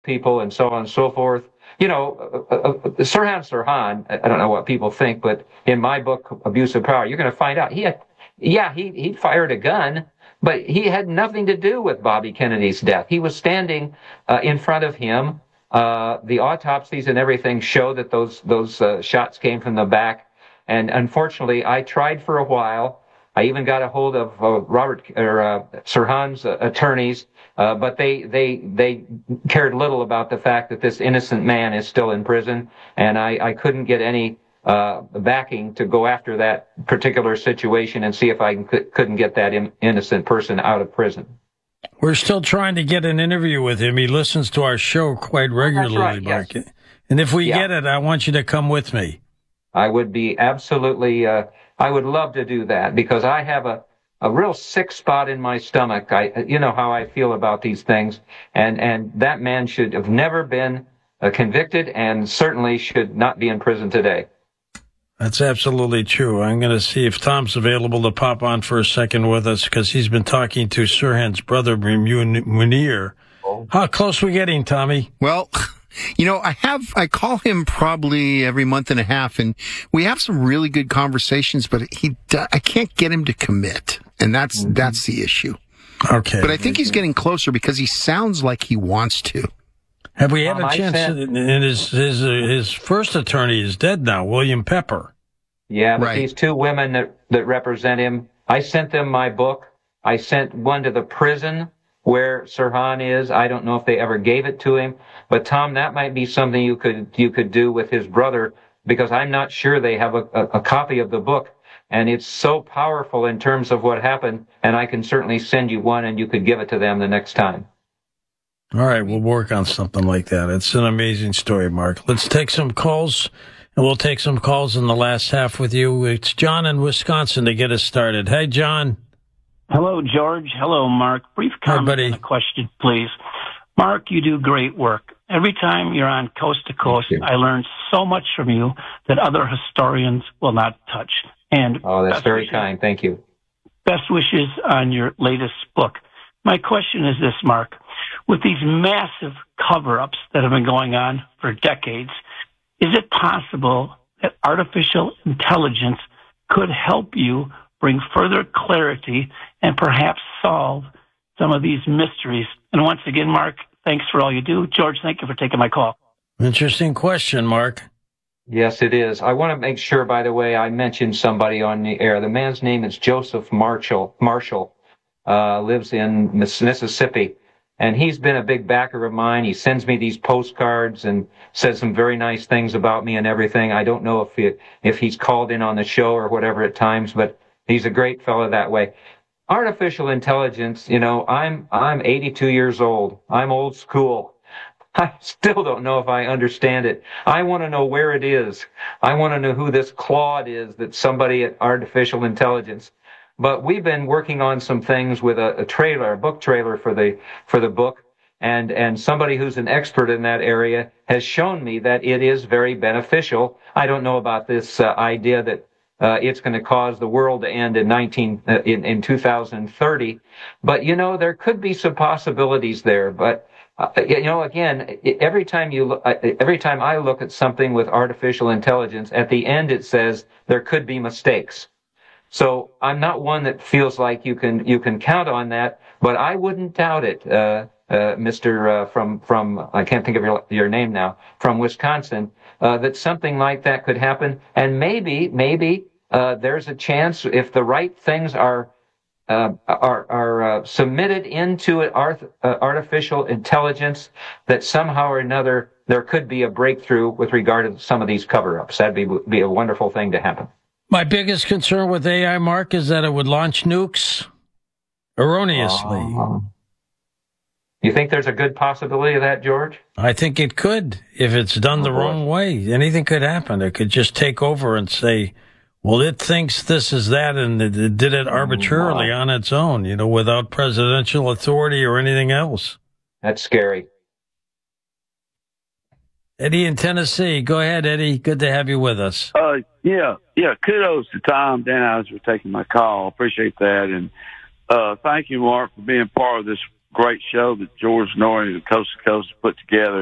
people and so on and so forth. Sirhan Sirhan, I don't know what people think, but in my book, Abuse of Power, you're going to find out he fired a gun, but he had nothing to do with Bobby Kennedy's death. He was standing in front of him. The autopsies and everything show that those shots came from the back. And unfortunately, I tried for a while. I even got a hold of Sirhan's attorneys, but they cared little about the fact that this innocent man is still in prison, and I couldn't get any backing to go after that particular situation and see if I couldn't get that innocent person out of prison. We're still trying to get an interview with him. He listens to our show quite regularly, right, Mark. Yes. And if we get it, I want you to come with me. I would be absolutely, I would love to do that because I have a real sick spot in my stomach. You know how I feel about these things. And that man should have never been convicted and certainly should not be in prison today. That's absolutely true. I'm going to see if Tom's available to pop on for a second with us because he's been talking to Sirhan's brother, Munir. How close are we getting, Tommy? Well, I call him probably every month and a half, and we have some really good conversations, but I can't get him to commit, and that's the issue. Okay. But I think he's getting closer because he sounds like he wants to. Have we had a chance? And his first attorney is dead now, William Pepper. Yeah, but right. These two women that represent him, I sent them my book. I sent one to the prison where Sirhan is. I don't know if they ever gave it to him, but Tom, that might be something you could do with his brother because I'm not sure they have a copy of the book, and it's so powerful in terms of what happened. And I can certainly send you one, and you could give it to them the next time. All right, we'll work on something like that. It's an amazing story, Mark. Let's take some calls, and we'll take some calls in the last half with you. It's John in Wisconsin to get us started. Hey, John. Hello, George. Hello, Mark. Brief comment and a question, please. Mark, you do great work. Every time you're on Coast to Coast, I learn so much from you that other historians will not touch. And that's very kind. Thank you. Best wishes on your latest book. My question is this, Mark. With these massive cover-ups that have been going on for decades, is it possible that artificial intelligence could help you bring further clarity and perhaps solve some of these mysteries? And once again, Mark, thanks for all you do. George, thank you for taking my call. Interesting question, Mark. Yes, it is. I want to make sure, by the way, I mentioned somebody on the air. The man's name is Joseph Marshall, lives in Mississippi. And he's been a big backer of mine. He sends me these postcards and says some very nice things about me and everything. I don't know if he's called in on the show or whatever at times, but he's a great fellow that way. Artificial intelligence, I'm 82 years old. I'm old school. I still don't know if I understand it. I want to know where it is. I want to know who this Claude is that's somebody at artificial intelligence. But we've been working on some things with a book trailer for the book, and somebody who's an expert in that area has shown me that it is very beneficial. I don't know about this idea that it's going to cause the world to end in 2030, but there could be some possibilities there. But again, every time I look at something with artificial intelligence, at the end it says there could be mistakes. So I'm not one that feels like you can count on that, but I wouldn't doubt it, Mr. From I can't think of your name now, from Wisconsin, that something like that could happen, and maybe there's a chance if the right things are submitted into artificial intelligence that somehow or another there could be a breakthrough with regard to some of these cover-ups. That'd be a wonderful thing to happen. My biggest concern with AI, Mark, is that it would launch nukes erroneously. You think there's a good possibility of that, George? I think it could, if it's done the wrong way. Anything could happen. It could just take over and say, well, it thinks this is that, and it did it arbitrarily on its own, without presidential authority or anything else. That's scary. Eddie in Tennessee. Go ahead, Eddie. Good to have you with us. Yeah. Kudos to Tom Danhauser for taking my call. Appreciate that. And thank you, Mark, for being part of this great show that George Norrie and Coast to Coast put together.